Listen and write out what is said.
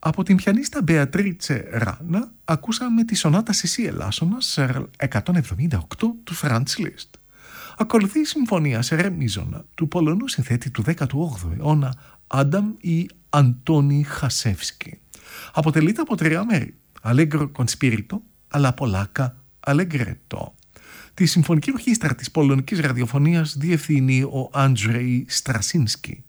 Από την πιανίστα Μπεατρίτσε Ράνα ακούσαμε τη σονάτα Σισί Ελάσσονα σε 178 του Φραντς Λίστ. Ακολουθεί η συμφωνία σε ρε μίζωνα του Πολωνού συνθέτη του 18ου αιώνα Άνταμ ή Αντώνη Χασεύσκι. Αποτελείται από 3 μέρη, Allegro con spirito, αλλά Πολάκα Allegretto. Τη συμφωνική ορχήστρα της πολωνικής ραδιοφωνίας διευθύνει ο Άντζρεϊ Στρασίνσκι.